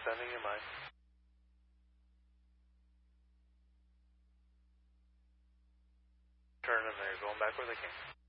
Sending you mine. Turn and they're going back where they came.